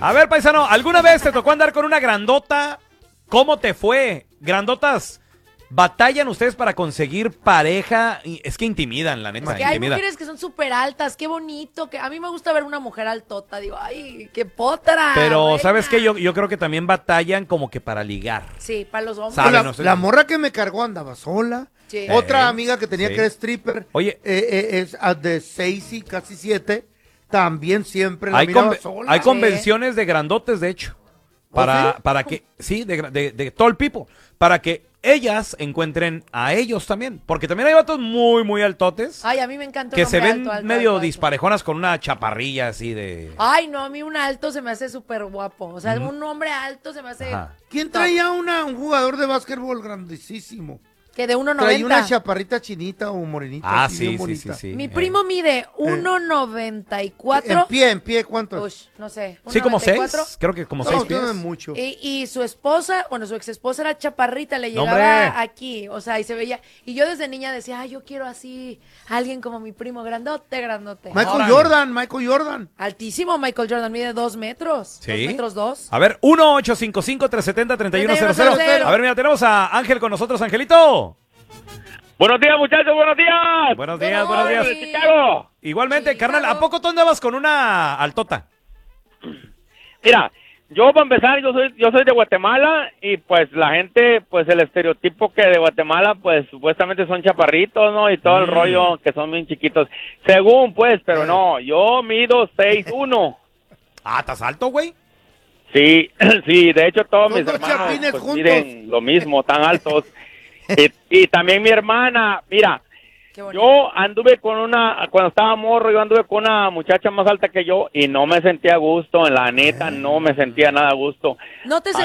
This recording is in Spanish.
A ver, paisano, ¿alguna vez te tocó andar con una grandota? ¿Cómo te fue? Grandotas, ¿batallan ustedes para conseguir pareja? Es que intimidan, la neta, Porque hay intimidan. mujeres que son súper altas, qué bonito. A mí me gusta ver una mujer altota. Digo, ay, qué potra. Pero, reina. ¿sabes qué? Yo creo que también batallan como que para ligar. Sí, para los hombres. Sabe, La, no sé. la morra que me cargó andaba sola. Sí. Otra amiga que tenía Sí. que era stripper, Oye. es de 6 y casi 7, también siempre la Hay, miraba conve- sola. hay convenciones de grandotes, de hecho. Para que, sí, de tall people. Para que ellas encuentren a ellos también. Porque también hay vatos muy, muy altotes. Ay, a mí me encanta un Que se hombre ven alto, alto, medio alto, alto. disparejonas con una chaparrilla así de... Ay, no, a mí un alto se me hace súper guapo. O sea, un hombre alto se me hace... Ajá. ¿Quién traía un jugador de básquetbol grandísimo? Que de 1.90. Traía una chaparrita chinita o morenita. Ah, así, bien sí, sí, bonita. sí, sí. Mi primo mide 1.94. En pie, ¿cuánto? Ush, no sé. Sí, como 1.94. 6. Creo que como No, 6 usted no pies. es mucho. Y su esposa, bueno, su ex esposa era chaparrita, le No, llegaba hombre. aquí, o sea, y se veía. Y yo desde niña decía, ay, yo quiero así, alguien como mi primo, grandote, grandote. Michael Jordan. Altísimo Michael Jordan, mide 2 metros. Sí. 2 metros 2. A ver, 1-855-370-3100. A ver, mira, tenemos a Ángel con nosotros. Angelito. Buenos días, muchachos, buenos días. Buenos días, buenos días. Ay. Chicago. Igualmente, Chicago. carnal, ¿a poco tú andabas con una altota? Mira, yo para empezar, yo soy de Guatemala y pues la gente, pues el estereotipo que de Guatemala, pues supuestamente son chaparritos, ¿no? Y todo el rollo que son bien chiquitos. Según, pues, pero no, yo mido 6'1". Ah, ¿estás alto, güey? Sí, sí, de hecho todos Son mis dos hermanos chapines pues, juntos. miden lo mismo, tan altos. Y también mi hermana, mira, Qué bonito. yo anduve cuando estaba morro, yo anduve con una muchacha más alta que yo y no me sentía a gusto, en la neta, no me sentía nada a gusto. ¿No te